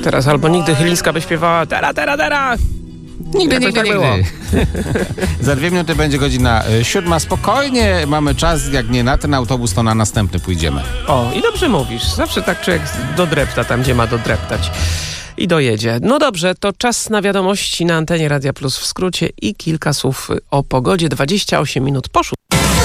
Teraz albo nigdy Chylińska by śpiewała tera. Nigdy. Było. Za 2 minuty będzie godzina 7. Spokojnie mamy czas, jak nie na ten autobus, to na następny pójdziemy. O, i dobrze mówisz. Zawsze tak człowiek dodrepta tam, gdzie ma dodreptać. I dojedzie. No dobrze, to czas na wiadomości na antenie Radia Plus w skrócie i kilka słów o pogodzie. 28 minut po 6.